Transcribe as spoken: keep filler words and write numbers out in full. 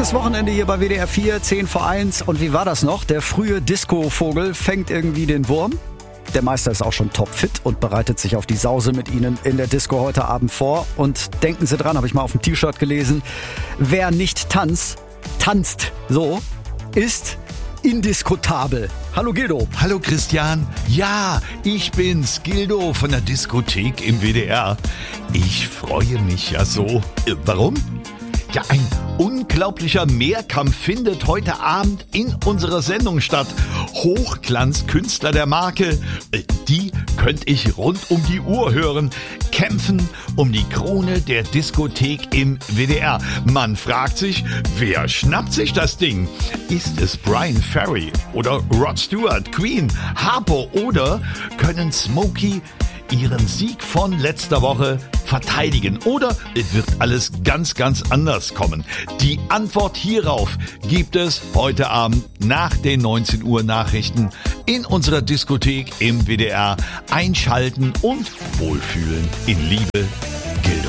Langes Wochenende hier bei W D R vier, zehn vor eins. Und wie war das noch? Der frühe Disco-Vogel fängt irgendwie den Wurm. Der Meister ist auch schon topfit und bereitet sich auf die Sause mit Ihnen in der Disco heute Abend vor. Und denken Sie dran, habe ich mal auf dem T-Shirt gelesen, wer nicht tanzt, tanzt so, ist indiskutabel. Hallo Gildo. Hallo Christian. Ja, ich bin's, Gildo von der Diskothek im W D R. Ich freue mich ja so. Äh, warum? Ja, ein unglaublicher Mehrkampf findet heute Abend in unserer Sendung statt. Hochglanzkünstler der Marke, die könnte ich rund um die Uhr hören. Kämpfen um die Krone der Diskothek im W D R. Man fragt sich, wer schnappt sich das Ding? Ist es Bryan Ferry oder Rod Stewart, Queen, Harpo oder können Smokey ihren Sieg von letzter Woche verteidigen? Oder wird alles ganz, ganz anders kommen? Die Antwort hierauf gibt es heute Abend nach den neunzehn Uhr Nachrichten in unserer Diskothek im W D R. Einschalten und wohlfühlen in Liebe